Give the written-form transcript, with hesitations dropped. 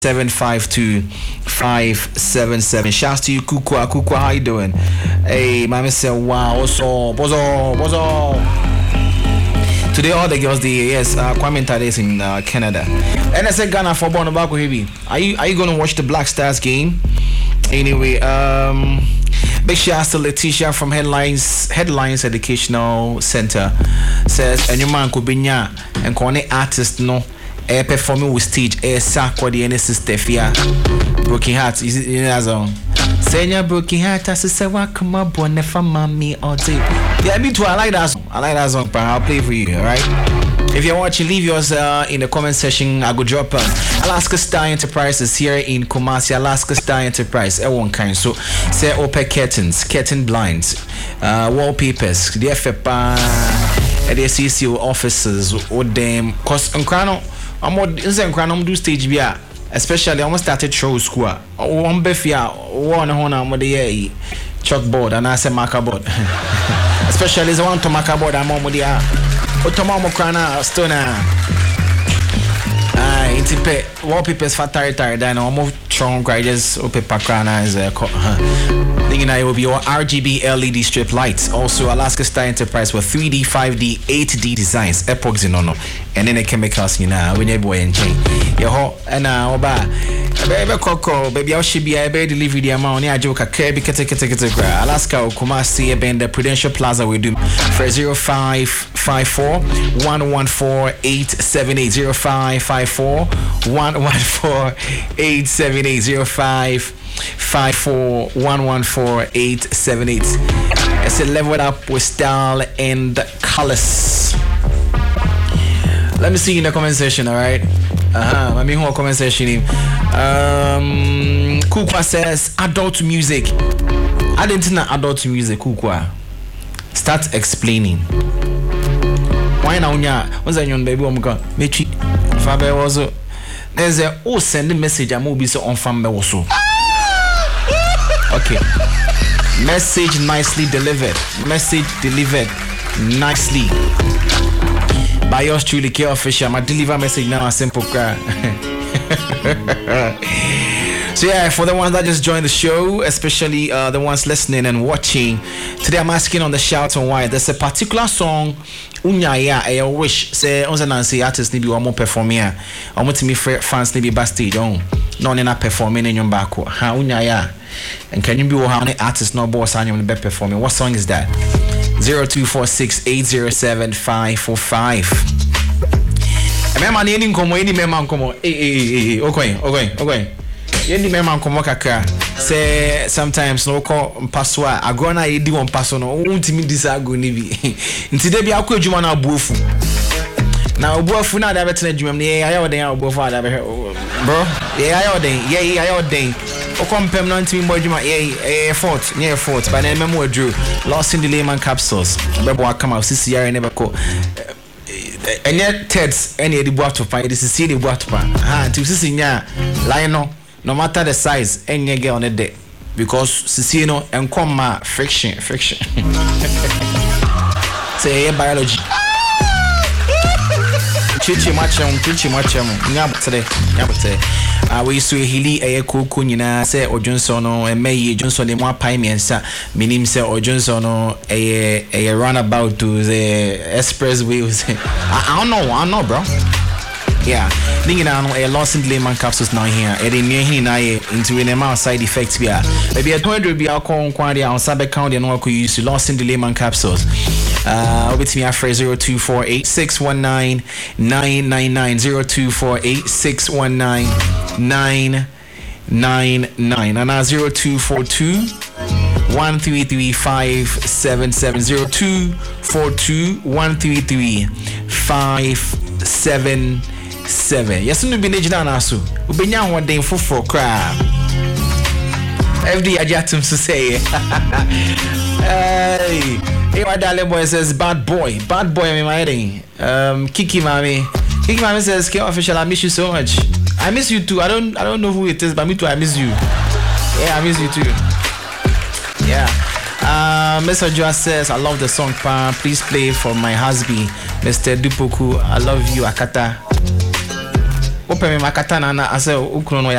752-577. Shouts to you, Kukwa. Kukwa, how you doing? Hey, Mama said, wow, what's up? Today, all the girls, Kwame Ntare is in Canada. And I said, Ghana for Bono Bako Heavy. Are you going to watch the Black Stars game? Anyway, big shouts to Letitia from Headlines Educational Center. Says, and your man could be nya and Kone artist no. Performing with stage sack or the NS Stefia Broken Heart is in a song. Senya Broken Heart as a sewa come up one never mommy all day. Yeah, me too. I like that song. But I'll play for you, alright? If you're watching, leave yours in the comment section. I go drop Alaska Star Enterprises here in Kumasi. Alaska Star Enterprise, one kind. So say open curtain blinds, wallpapers, the FFA, the CCO offices, or them cause I'm more insane cranom do stage beer, especially I started show school. One befia, one on the chalkboard and I say marker board. Especially the one to marker board, I'm on the Otomo Crana Stoner. Intipe wallpapers for tired, then almost strong grades, open crana is a thinking I will be your RGB LED strip lights. Also, Alaska Star Enterprise with 3D, 5D, 8D designs, epoxy no, and then the chemicals, you know, when you boy and chain. Yo, and oba, baby coco, baby, I should be a baby delivery the amount. Yeah, joke a Kirby Alaska, Kumasi, the Prudential Plaza we do for 0554 114 878 0554 114 878 0554 114 878. It's a level up with style and colors. Let me see you in the comment section, alright? Let me hold comment section. Kukwa says adult music. I didn't know adult music, Kukwa. Start explaining. Why now, what's that young baby? I'm going to make you. Faber was there's a send a message. I'm be so on family also. Okay. Message nicely delivered. Message delivered nicely. By yours truly, K Official. My deliver message now a simple cry. So yeah, for the ones that just joined the show, especially the ones listening and watching, today I'm asking on the shout on why there's a particular song Unyaya I wish say on Nancy artists need be one more performing. I want to me fans need be backstage on no na performing in your back. Ha Unyaya. And can you be how many artists no boss on your best performing? What song is that? 0246 807 545. Remember any come any member come okay. Yendi mema nkomo kakra say sometimes no call passwa agona yedi won passo no untimi disago ni bi nti de bi akọ adwuma na abuofu na obuofu na da betena adwuma ne ye ayo den obuofu ada be bro ye ayo den okompem no ntimi mo adwuma ye fort near fort but na memo adru lost in the layman capsules bebo akama CCR ne beko enye teds ene edi buato pa edi CC edi buato pa ha nti CC nya line no matter the size any girl on a day because Sicino and comma friction say biology chichi machem nyabute we so hili kuku nyina say Ojonso no emeyi Johnson de mo pai miensa minim say Ojonso no runabout to the expressway I don't know bro. Yeah, thinking now a lost in layman capsules now here. Eddie near him into an amount side effects. Maybe a 200 be alcohol quantity on Sabe County and what use to lost in the layman capsules. With me after 0248 619 999 0248 619 999 and 0242 133 577 0242 133 577. Yes, no be nejina na so. Ubenya ho den foforo kra. FD ajatum to say. Hey, my darling boy says bad boy am my heading. Kiki Mami says K Official, I miss you so much. I miss you too. I don't know who it is, but me too, I miss you. Yeah, I miss you too. Yeah. Mr. Joa says, I love the song, pa. Please play for my husband, Mr. Dupoku. I love you, Akata. Open me Makata na I say, Ukrono